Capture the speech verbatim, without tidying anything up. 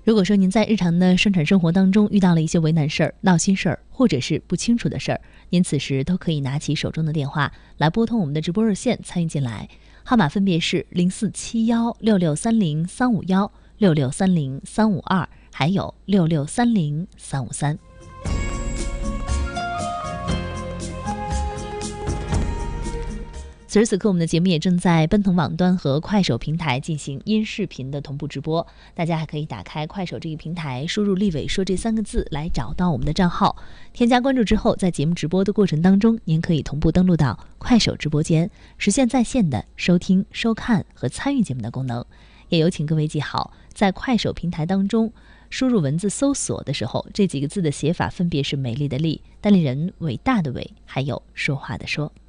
如果说您在日常的生产生活当中遇到了一些为难事儿、闹心事儿，或者是不清楚的事儿，您此时都可以拿起手中的电话来拨通我们的直播热线参与进来，号码分别是零四七幺六六三零三五幺、六六三零三五二，还有六六三零三五三。此时此刻，我们的节目也正在奔腾网端和快手平台进行音视频的同步直播，大家还可以打开快手这个平台，输入立伟说这三个字来找到我们的账号，添加关注之后，在节目直播的过程当中，您可以同步登录到快手直播间，实现在线的收听、收看和参与节目的功能。也有请各位记好，在快手平台当中输入文字搜索的时候，这几个字的写法分别是美丽的丽、单立人伟大的伟，还有说话的说。